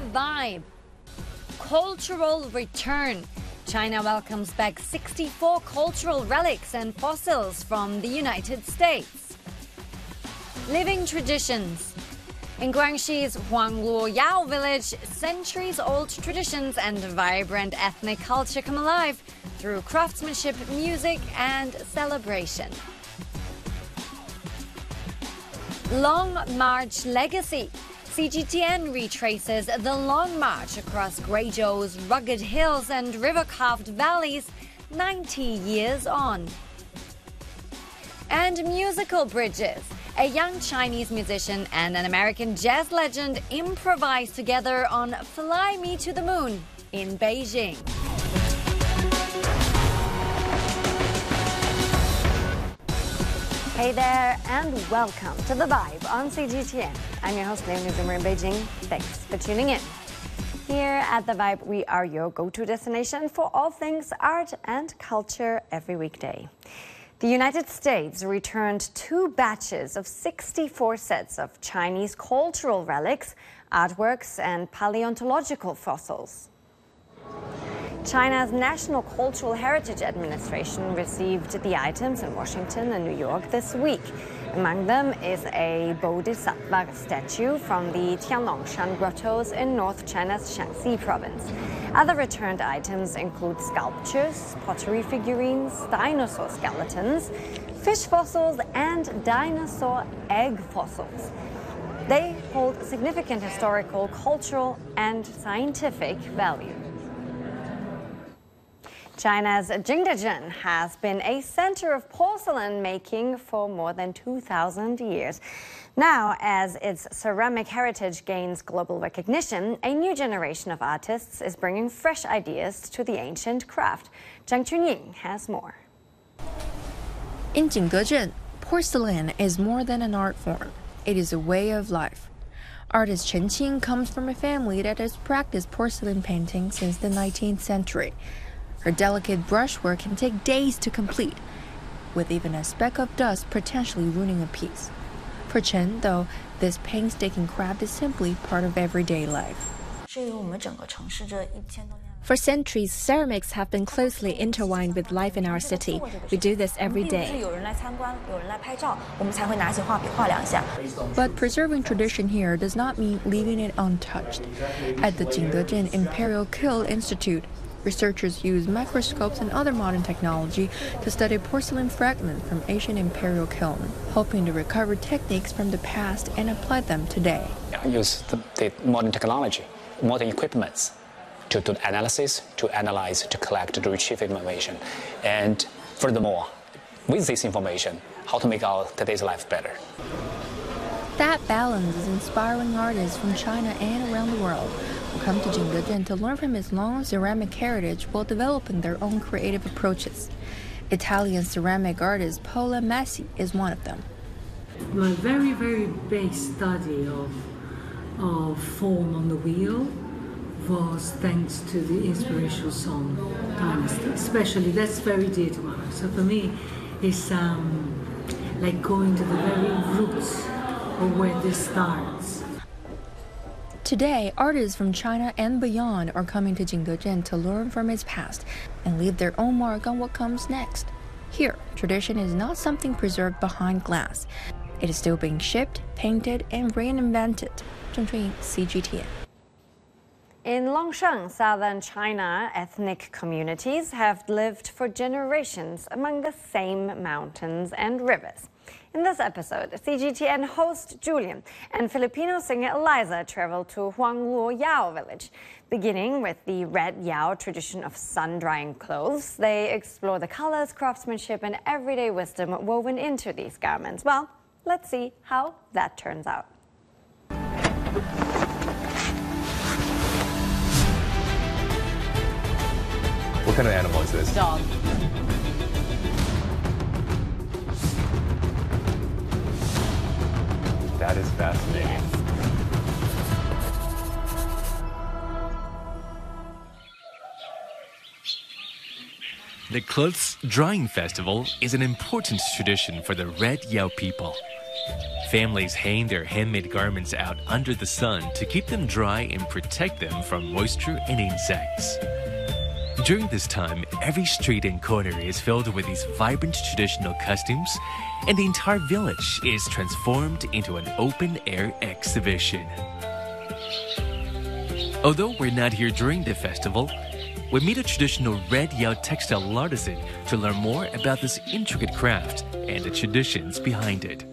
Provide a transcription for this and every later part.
Vibe. Cultural return. China welcomes back 64 cultural relics and fossils from the United States. Living traditions. In Guangxi's Huangluoyao village, centuries-old traditions and vibrant ethnic culture come alive through craftsmanship, music, and celebration. Long March legacy. CGTN retraces the Long March across Guizhou's rugged hills and river-carved valleys 90 years on. And musical bridges. A young Chinese musician and an American jazz legend improvise together on Fly Me to the Moon in Beijing. Hey there, and welcome to The Vibe on CGTN. I'm your host, Leonie Zoomer in Beijing. Thanks for tuning in. Here at The Vibe, we are your go-to destination for all things art and culture every weekday. The United States returned 2 batches of 64 sets of Chinese cultural relics, artworks, and paleontological fossils. China's National Cultural Heritage Administration received the items in Washington and New York this week. Among them is a Bodhisattva statue from the Tianlongshan Grottos in North China's Shaanxi province. Other returned items include sculptures, pottery figurines, dinosaur skeletons, fish fossils, and dinosaur egg fossils. They hold significant historical, cultural, and scientific value. China's Jingdezhen has been a center of porcelain making for more than 2,000 years. Now, as its ceramic heritage gains global recognition, a new generation of artists is bringing fresh ideas to the ancient craft. Zhang Chunying has more. In Jingdezhen, porcelain is more than an art form. It is a way of life. Artist Chen Qing comes from a family that has practiced porcelain painting since the 19th century. Her delicate brushwork can take days to complete, with even a speck of dust potentially ruining a piece. For Chen, though, this painstaking craft is simply part of everyday life. For centuries, ceramics have been closely intertwined with life in our city. We do this every day. But preserving tradition here does not mean leaving it untouched. At the Jingdezhen Imperial Kiln Institute, researchers use microscopes and other modern technology to study porcelain fragments from ancient imperial kiln, hoping to recover techniques from the past and apply them today. Use the modern technology, modern equipments to do analysis, to analyze, to collect, to retrieve information. And furthermore, with this information, how to make our today's life better. That balance is inspiring artists from China and around the world who come to Jingdezhen to learn from its long ceramic heritage while developing their own creative approaches. Italian ceramic artist Paola Massi is one of them. My very, very base study of form on the wheel was thanks to the inspirational Song dynasty, especially. That's very dear to my heart. So for me, it's like going to the very roots of where this starts. Today, artists from China and beyond are coming to Jingdezhen to learn from its past and leave their own mark on what comes next. Here, tradition is not something preserved behind glass. It is still being shipped, painted, and reinvented. Zheng Chunying, CGTN. In Longsheng, southern China, ethnic communities have lived for generations among the same mountains and rivers. In this episode, CGTN host Julian and Filipino singer Eliza travel to Huangluoyao village. Beginning with the red Yao tradition of sun-drying clothes, they explore the colors, craftsmanship, and everyday wisdom woven into these garments. Well, let's see how that turns out. What kind of animal is this? Dog. That is fascinating. Yes. The clothes drying festival is an important tradition for the Red Yao people. Families hang their handmade garments out under the sun to keep them dry and protect them from moisture and insects. During this time, every street and corner is filled with these vibrant traditional costumes, and the entire village is transformed into an open-air exhibition. Although we're not here during the festival, we meet a traditional Red Yao textile artisan to learn more about this intricate craft and the traditions behind it.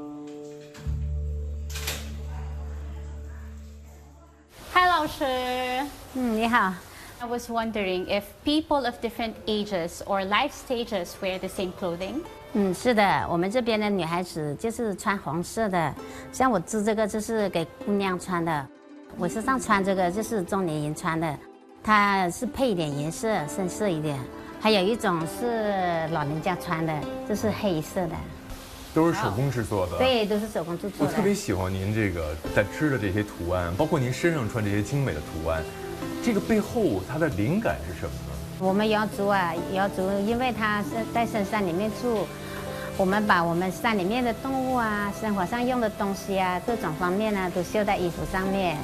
Hi, 老师。 你好。 I was wondering if people of different ages or life stages wear the same clothing. 是的，我们这边的女孩子就是穿红色的，像我织这个就是给姑娘穿的，我身上穿这个就是中年人穿的，它是配一点颜色，深色一点。还有一种是老人家穿的，这是黑色的。 都是手工制作的。 对，都是手工制作的。 我特别喜欢您这个在织的这些图案，包括您身上穿这些精美的图案。 这个背后它的灵感是什么呢？ 我们瑶族啊，瑶族因为它是在深山里面住，我们把我们山里面的动物啊，生活上用的东西啊，各种方面呢，都绣在衣服上面。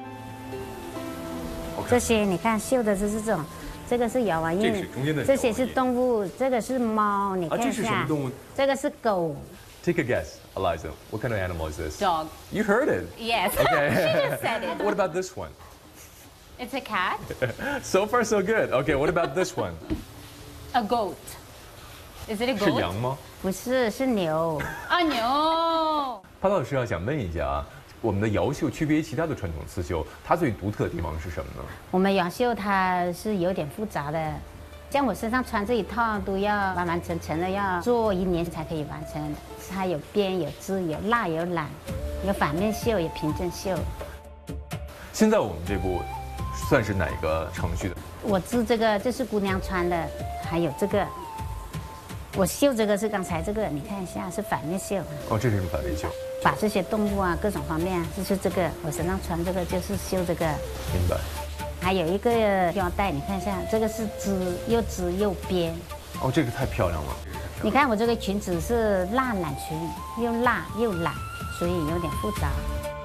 这些你看绣的就是这种，这个是瑶王印，这些是动物，这个是猫，你看一下。 这是什么动物？ 这个是狗。 Take a guess, Eliza. What kind of animal is this? Dog. You heard it. Yes. Okay. She just said it. What about this one? It's a cat. So far, so good. Okay, what about this one? A goat. Is it a goat? 是羊吗？ 不是，是牛。 啊，牛。 潘老师啊，想问一下啊，我们的瑶绣区别于其他的传统刺绣，它最独特的地方是什么呢？ 我们瑶绣它是有点复杂的，像我身上穿这一套都要完完整整的要做1年才可以完成。它有边有织有蜡有染，有反面绣有平针绣。 现在我们这部算是哪个程序的？ 我织这个这是姑娘穿的，还有这个，我绣这个是刚才这个，你看一下是反面绣。 哦，这是反面绣。 把这些动物啊各种方面，就是这个我身上穿这个就是绣这个。 明白。 还有一个腰带，你看一下，这个是织又边。 哦，这个太漂亮了。 你看我这个裙子是蜡染裙，又蜡又染，所以有点复杂。